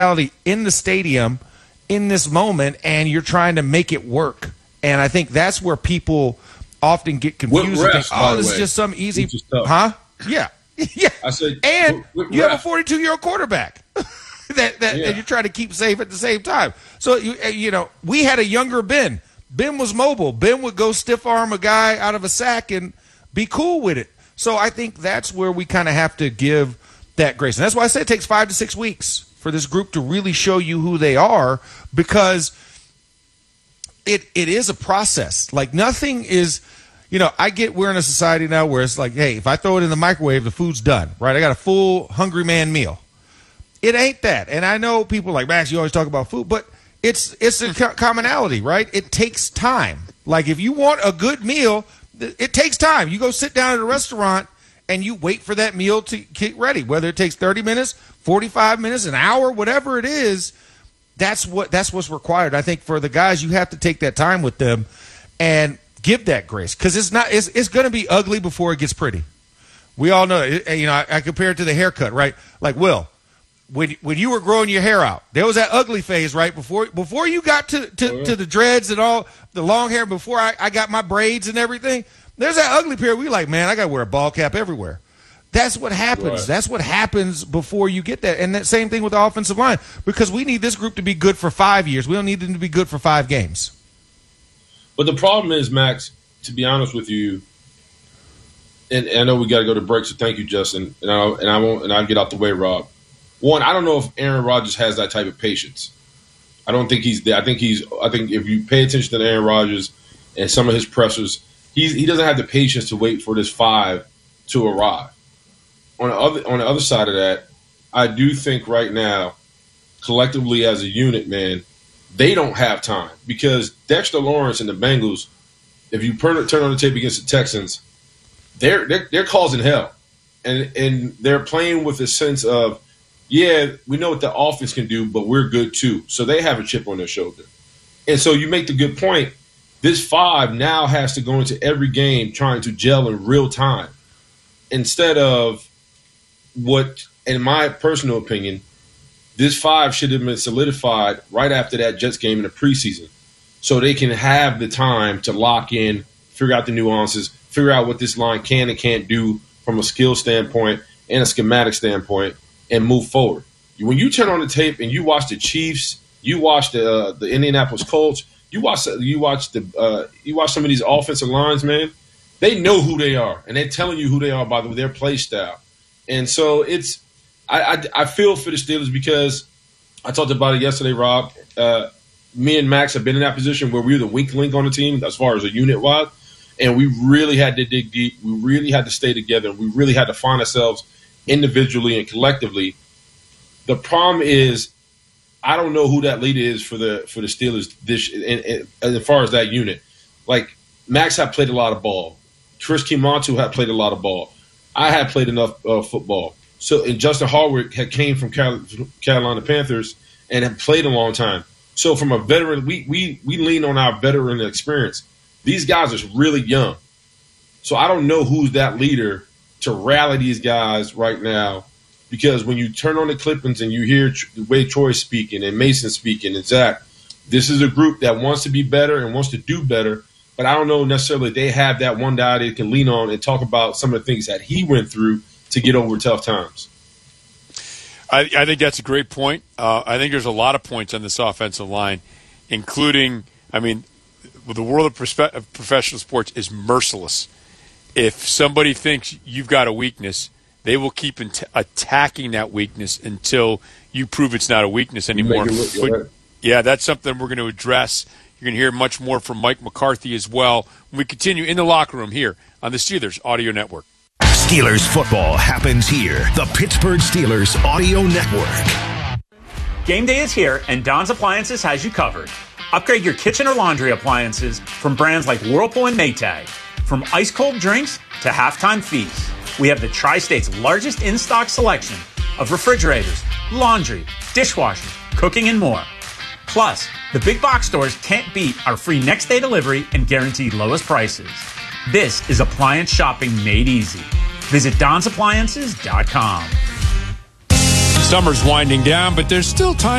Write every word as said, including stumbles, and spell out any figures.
in the stadium in this moment, and you're trying to make it work. And I think that's where people often get confused. Refs, think, oh, this is just some easy, huh? Yeah, yeah. I said, and with, with you refs. have a forty-two-year-old quarterback that, that yeah. and you're trying to keep safe at the same time. So you you know, we had a younger Ben. Ben was mobile. Ben would go stiff arm a guy out of a sack and be cool with it. So I think that's where we kind of have to give that grace. And that's why I say it takes five to six weeks for this group to really show you who they are, because it it is a process. Like nothing is, you know, I get we're in a society now where it's like, hey, if I throw it in the microwave, the food's done, right? I got a full hungry man meal. It ain't that. And I know people like, Max, you always talk about food, but it's it's a commonality, right? It takes time. Like if you want a good meal, it takes time. You go sit down at a restaurant and you wait for that meal to get ready, whether it takes thirty minutes, forty-five minutes, an hour, whatever it is. That's what that's what's required. I think for the guys, you have to take that time with them and give that grace, because it's not it's it's going to be ugly before it gets pretty. We all know it. You know, I, I compare it to the haircut, right? Like Will, when when you were growing your hair out, there was that ugly phase, right? Before before you got to to, Oh, yeah. to the dreads and all the long hair, before I, I got my braids and everything. There's that ugly period. We like, man, I got to wear a ball cap everywhere. That's what happens. Right. That's what happens before you get that. And that same thing with the offensive line, because we need this group to be good for five years. We don't need them to be good for five games. But the problem is, Max, to be honest with you, and, and I know we got to go to break, so thank you, Justin. And I and I won't and I'll get out the way, Rob. One, I don't know if Aaron Rodgers has that type of patience. I don't think he's there. I think he's. I think if you pay attention to Aaron Rodgers and some of his pressers, he's he doesn't have the patience to wait for this five to arrive. On the other on the other side of that, I do think right now, collectively as a unit, man, they don't have time, because Dexter Lawrence and the Bengals, if you turn turn on the tape against the Texans, they're they're, they're causing hell, and and they're playing with a sense of, yeah, we know what the offense can do, but we're good too. So they have a chip on their shoulder, and so you make the good point. This five now has to go into every game trying to gel in real time, instead of what, in my personal opinion, this five should have been solidified right after that Jets game in the preseason, so they can have the time to lock in, figure out the nuances, figure out what this line can and can't do from a skill standpoint and a schematic standpoint, and move forward. When you turn on the tape and you watch the Chiefs, you watch the uh, the Indianapolis Colts, you watch you watch the uh, you watch some of these offensive lines, man. They know who they are, and they're telling you who they are by their play style. And so it's, I, I, I feel for the Steelers, because I talked about it yesterday, Rob. Uh, me and Max have been in that position where we were the weak link on the team as far as a unit wise, and we really had to dig deep. We really had to stay together. We really had to find ourselves individually and collectively. The problem is, I don't know who that leader is for the for the Steelers this and, and, and as far as that unit. Like, Max had played a lot of ball. Chris Kimontu had played a lot of ball. I had played enough uh, football. So, and Justin Harwood had came from Cal- Carolina Panthers and had played a long time. So, from a veteran, we we we lean on our veteran experience. These guys are really young. So, I don't know who's that leader to rally these guys right now, because when you turn on the clippings and you hear the way Troy's speaking and Mason speaking and Zach, this is a group that wants to be better and wants to do better. But I don't know necessarily they have that one guy they can lean on and talk about some of the things that he went through to get over tough times. I, I think that's a great point. Uh, I think there's a lot of points on this offensive line, including, I mean, the world of, perspe- of professional sports is merciless. If somebody thinks you've got a weakness, they will keep in- attacking that weakness until you prove it's not a weakness anymore. Look, but, right. Yeah, that's something we're going to address. You're going to hear much more from Mike McCarthy as well when we continue in the locker room here on the Steelers Audio Network. Steelers football happens here. The Pittsburgh Steelers Audio Network. Game day is here, and Don's Appliances has you covered. Upgrade your kitchen or laundry appliances from brands like Whirlpool and Maytag. From ice-cold drinks to halftime feasts, we have the Tri-State's largest in-stock selection of refrigerators, laundry, dishwashers, cooking, and more. Plus, the big box stores can't beat our free next-day delivery and guaranteed lowest prices. This is appliance shopping made easy. Visit Dons Appliances dot com. Summer's winding down, but there's still time